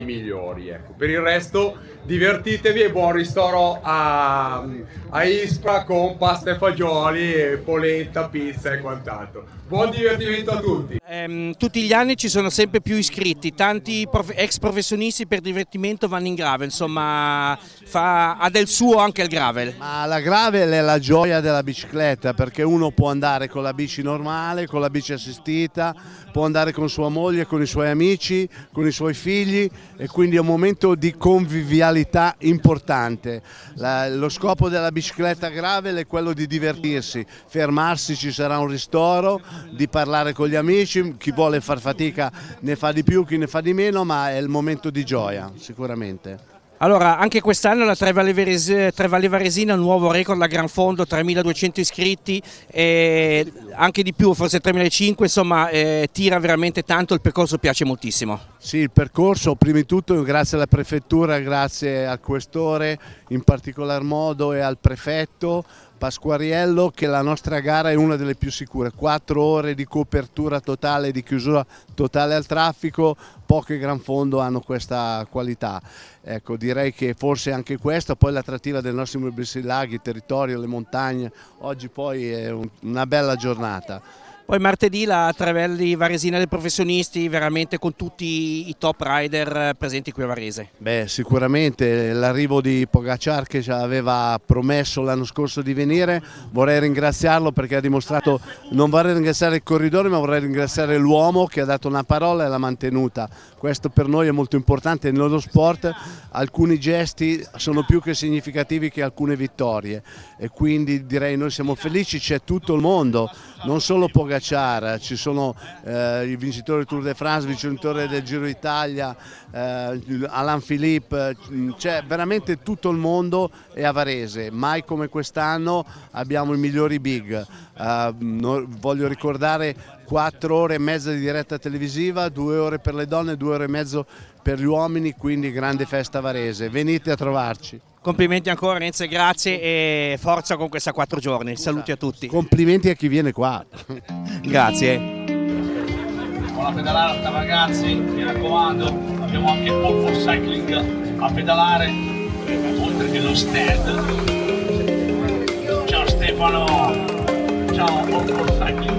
migliori, ecco. Per il resto divertitevi e buon ristoro a Ispra con pasta e fagioli, e polenta, pizza e quant'altro. Buon divertimento a tutti! Tutti gli anni ci sono sempre più iscritti, tanti ex professionisti per divertimento vanno in gravel, insomma ha del suo anche il gravel. Ma la gravel è la gioia della bicicletta, perché uno può andare con la bici normale, con la bici assistita, può andare con sua moglie, con i suoi amici, con i suoi figli, e quindi è un momento di convivialità importante. Lo scopo della bicicletta gravel è quello di divertirsi, fermarsi, ci sarà un ristoro, di parlare con gli amici, chi vuole far fatica ne fa di più, chi ne fa di meno, ma è il momento di gioia sicuramente. Allora, anche quest'anno la Tre Valli Varesina ha un nuovo record, la Gran Fondo, 3200 iscritti, e anche di più, forse 3500, insomma tira veramente tanto, il percorso piace moltissimo. Sì, il percorso prima di tutto grazie alla prefettura, grazie al questore in particolar modo e al prefetto Pasquariello, che la nostra gara è una delle più sicure, 4 ore di copertura totale, di chiusura totale al traffico, poche Gran Fondo hanno questa qualità. Ecco, direi che forse anche questo, poi l'attrattiva dei nostri bellissimi laghi, il territorio, le montagne, oggi poi è una bella giornata. Poi martedì la Tre Valli Varesina dei professionisti, veramente con tutti i top rider presenti qui a Varese. Beh, sicuramente l'arrivo di Pogacar, che ci aveva promesso l'anno scorso di venire, vorrei ringraziarlo perché ha dimostrato, non vorrei ringraziare il corridore ma vorrei ringraziare l'uomo che ha dato una parola e l'ha mantenuta. Questo per noi è molto importante nello sport, alcuni gesti sono più che significativi che alcune vittorie, e quindi direi noi siamo felici, c'è tutto il mondo, non solo Pogacar, ci sono i vincitori del Tour de France, vincitore del Giro d'Italia, Alain Philippe, c'è veramente tutto il mondo è a Varese, mai come quest'anno abbiamo i migliori big. Voglio ricordare 4 ore e mezza di diretta televisiva, 2 ore per le donne, 2 ore e mezzo per gli uomini, quindi grande festa a Varese, venite a trovarci. Complimenti ancora Renzo, grazie e forza con questa 4 giorni, saluti a tutti. Complimenti a chi viene qua. Grazie. Buona pedalata ragazzi, mi raccomando, abbiamo anche All for Cycling a pedalare, oltre che lo stand. Ciao Stefano, ciao All for Cycling.